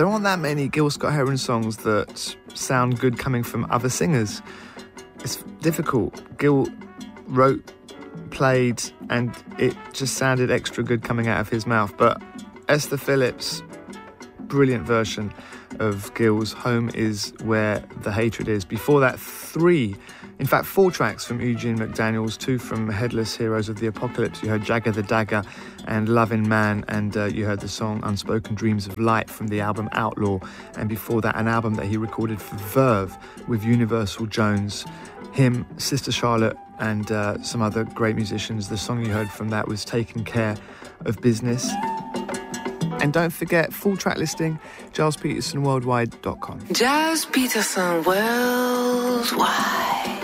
there aren't that many Gil Scott-Heron songs that sound good coming from other singers. It's difficult. Gil wrote, played, and it just sounded extra good coming out of his mouth. But Esther Phillips, brilliant version of Gil's Home Is Where the Hatred Is. Before that, 4 tracks from Eugene McDaniels, 2 from Headless Heroes of the Apocalypse. You heard Jagger the Dagger and Lovin' Man, and you heard the song Unspoken Dreams of Light from the album Outlaw. And before that, an album that he recorded for Verve with Universal Jones, him, Sister Charlotte, and some other great musicians. The song you heard from that was Taking Care of Business. And don't forget, full track listing, gilespetersonworldwide.com. Giles Peterson Worldwide.